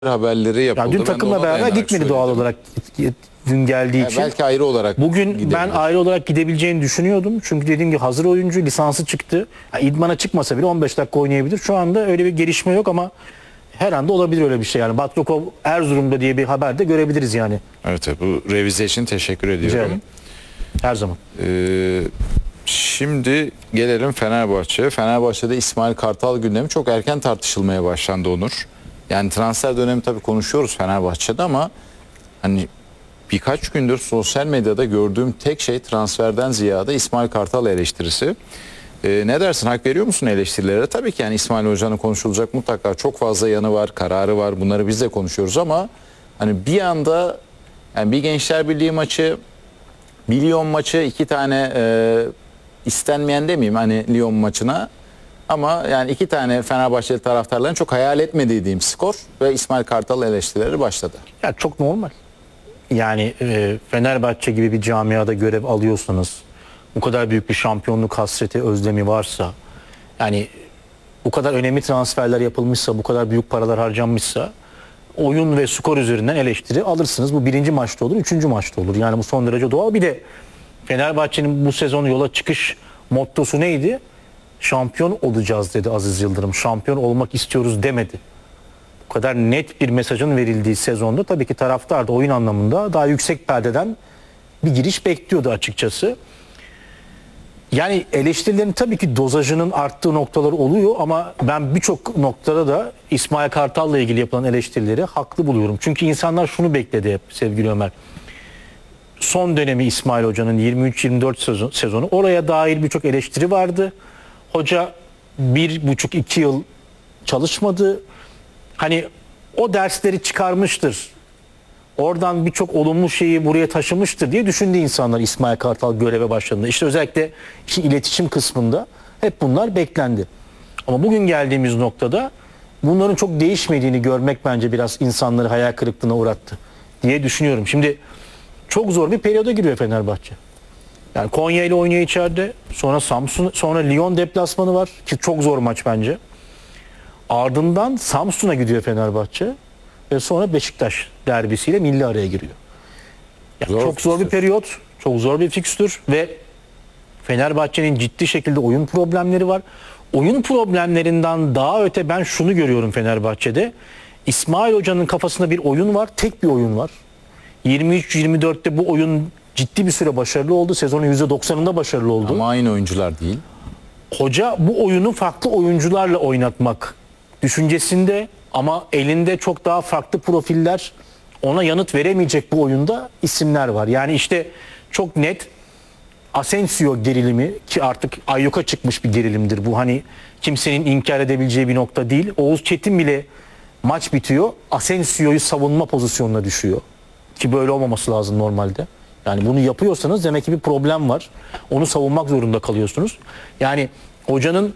haberleri yapıldı. Ya dün Ben de takımla ona beraber dayanarak gitmedi doğal söyledim. olarak, dün geldiği için. Belki ayrı olarak Bugün gidebilir. ben ayrı olarak gidebileceğini düşünüyordum. Çünkü dediğim gibi hazır oyuncu, lisansı çıktı. Yani idmana çıkmasa bile 15 dakika oynayabilir. Şu anda öyle bir gelişme yok ama her anda olabilir öyle bir şey. Yani Batrokov Erzurum'da diye bir haber de görebiliriz yani. Evet, bu revize için teşekkür Rica ediyorum. ederim. Her zaman. Şimdi gelelim Fenerbahçe'ye. Fenerbahçe'de İsmail Kartal gündemi çok erken tartışılmaya başlandı, Onur. Yani transfer dönemi tabii konuşuyoruz Fenerbahçe'de ama hani birkaç gündür sosyal medyada gördüğüm tek şey transferden ziyade İsmail Kartal eleştirisi. Ne dersin? Hak veriyor musun eleştirilere? Tabii ki yani İsmail Hoca'nın konuşulacak mutlaka çok fazla yanı var, kararı var. Bunları biz de konuşuyoruz ama hani bir anda yani bir Gençler Birliği maçı, bir Lyon maçı, iki tane istenmeyen demeyeyim hani Lyon maçına, ama yani iki tane Fenerbahçeli taraftarların çok hayal etmediği diyeyim skor ve İsmail Kartal eleştirileri başladı. Ya çok normal. Yani Fenerbahçe gibi bir camiada görev alıyorsanız, bu kadar büyük bir şampiyonluk hasreti, özlemi varsa, yani bu kadar önemli transferler yapılmışsa, bu kadar büyük paralar harcanmışsa oyun ve skor üzerinden eleştiri alırsınız. Bu birinci maçta olur, üçüncü maçta olur. Yani bu son derece doğal. Bir de Fenerbahçe'nin bu sezon yola çıkış mottosu neydi? Şampiyon olacağız dedi Aziz Yıldırım. Şampiyon olmak istiyoruz demedi. Bu kadar net bir mesajın verildiği sezonda tabii ki taraftar da oyun anlamında daha yüksek perdeden bir giriş bekliyordu açıkçası. Yani eleştirilerin tabii ki dozajının arttığı noktaları oluyor ama ben birçok noktada da İsmail Kartal'la ilgili yapılan eleştirileri haklı buluyorum. Çünkü insanlar şunu bekledi hep sevgili Ömer. Son dönemi İsmail Hoca'nın 23-24 sezonu, oraya dair birçok eleştiri vardı. Hoca 1,5-2 yıl çalışmadı. Hani o dersleri çıkarmıştır. Oradan birçok olumlu şeyi buraya taşımıştır diye düşündü insanlar İsmail Kartal göreve başladığında. İşte özellikle işin iletişim kısmında hep bunlar beklendi. Ama bugün geldiğimiz noktada bunların çok değişmediğini görmek bence biraz insanları hayal kırıklığına uğrattı diye düşünüyorum. Şimdi çok zor bir periyoda giriyor Fenerbahçe. Yani Konya ile oynuyor içeride. Sonra Samsun, sonra Lyon deplasmanı var ki çok zor maç bence. Ardından Samsun'a gidiyor Fenerbahçe ve sonra Beşiktaş derbisiyle milli araya giriyor. Yani çok zor bir periyot, çok zor bir fikstür ve Fenerbahçe'nin ciddi şekilde oyun problemleri var. Oyun problemlerinden daha öte ben şunu görüyorum Fenerbahçe'de. İsmail Hoca'nın kafasında bir oyun var, tek bir oyun var. 23-24'te bu oyun ciddi bir süre başarılı oldu. Sezonun %90'ında başarılı oldu. Ama aynı oyuncular değil. Hoca bu oyunu farklı oyuncularla oynatmak düşüncesinde ama elinde çok daha farklı profiller, ona yanıt veremeyecek bu oyunda isimler var. Yani işte çok net Asensio gerilimi, ki artık ayyuka çıkmış bir gerilimdir bu. Hani kimsenin inkar edebileceği bir nokta değil. Oğuz Çetin bile maç bitiyor, Asensio'yu savunma pozisyonuna düşüyor. Ki böyle olmaması lazım normalde. Yani bunu yapıyorsanız demek ki bir problem var. Onu savunmak zorunda kalıyorsunuz. Yani hocanın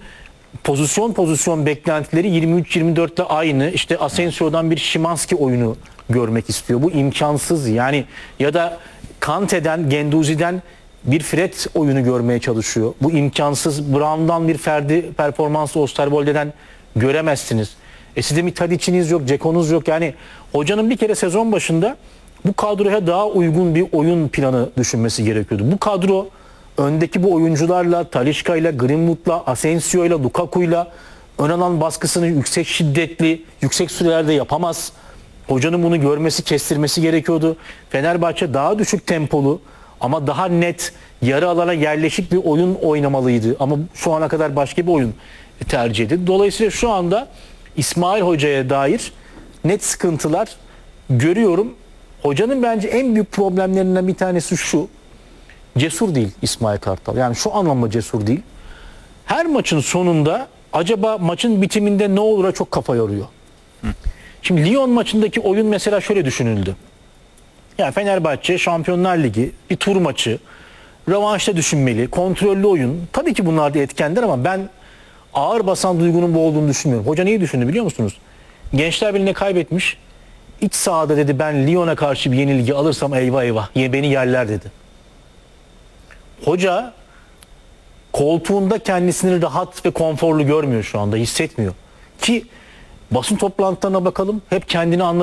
pozisyon beklentileri 23-24'te aynı. İşte Asensio'dan bir Szymański oyunu görmek istiyor. Bu imkansız yani. Ya da Kante'den, Genduzi'den bir Fred oyunu görmeye çalışıyor. Bu imkansız. Brown'dan bir Ferdi performansı Osterwolde'den göremezsiniz. Sizde bir Tadic'iniz yok, Ceko'nuz yok. Yani hocanın bir kere sezon başında bu kadroya daha uygun bir oyun planı düşünmesi gerekiyordu. Bu kadro öndeki bu oyuncularla, Talisca'yla, Greenwood'la, Asensio'yla, Lukaku'yla ön alan baskısını yüksek şiddetli, yüksek sürelerde yapamaz. Hocanın bunu görmesi, kestirmesi gerekiyordu. Fenerbahçe daha düşük tempolu ama daha net, yarı alana yerleşik bir oyun oynamalıydı. Ama şu ana kadar başka bir oyun tercih edildi. Dolayısıyla şu anda İsmail Hoca'ya dair net sıkıntılar görüyorum. Hocanın bence en büyük problemlerinden bir tanesi şu: cesur değil İsmail Kartal. Yani şu anlamda cesur değil. Her maçın sonunda acaba maçın bitiminde ne olur'a çok kafa yoruyor. Şimdi Lyon maçındaki oyun mesela şöyle düşünüldü. Yani Fenerbahçe Şampiyonlar Ligi bir tur maçı, rövanşta düşünmeli, kontrollü oyun. Tabii ki bunlar da etkenler ama ben ağır basan duygunun bu olduğunu düşünmüyorum. Hoca neyi düşündü biliyor musunuz? Gençler Birliği'ne kaybetmiş. İç sahada dedi, ben Lyon'a karşı bir yenilgi alırsam eyvah eyvah beni yerler dedi. Hoca koltuğunda kendisini rahat ve konforlu görmüyor şu anda, hissetmiyor. Ki Basın toplantılarına bakalım. Hep kendini